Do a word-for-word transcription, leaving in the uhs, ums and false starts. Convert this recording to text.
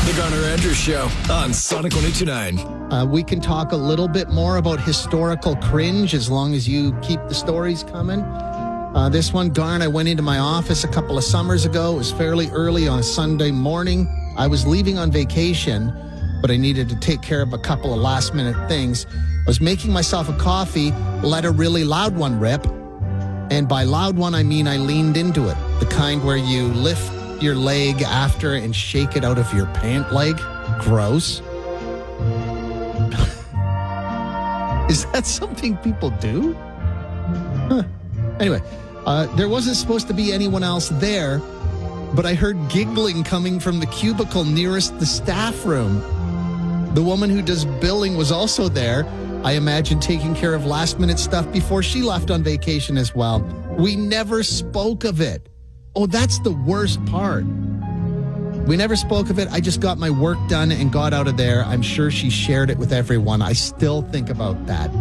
The Garner Andrews Show on Sonic one oh two point nine. Uh, we can talk a little bit more about historical cringe as long as you keep the stories coming. Uh, this one, Garn, I went into my office a couple of summers ago. It was fairly early on a Sunday morning. I was leaving on vacation, but I needed to take care of a couple of last-minute things. I was making myself a coffee, let a really loud one rip. And by loud one, I mean I leaned into it. The kind where you lift your leg after and shake it out of your pant leg. Gross. Is that something people do? Huh. Anyway, uh, there wasn't supposed to be anyone else there, but I heard giggling coming from the cubicle nearest the staff room. The woman who does billing was also there. I imagine taking care of last-minute stuff before she left on vacation as well. We never spoke of it. Oh, that's the worst part. We never spoke of it. I just got my work done and got out of there. I'm sure she shared it with everyone. I still think about that.